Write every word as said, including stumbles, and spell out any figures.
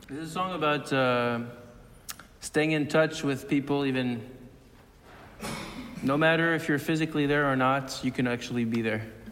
This is a song about uh, staying in touch with people, even no matter if you're physically there or not, you can actually be there.